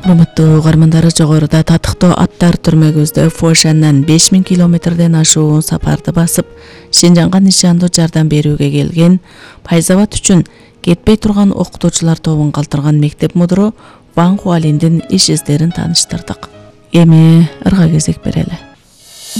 Урматтуу угармандары, жогоруда татыктуу аттар түрмөгүбүздө Фошандан 5000 километрден ашуун сапарды басып, Шинжанга нишандуу жардам берүүгө келген Пайзабад үчүн кетпей турган окутуучулар тобун калтырган мектеп мудуру Ван Хуалиндин иш издерин тааныштырдык. Эми ырга кезек берели.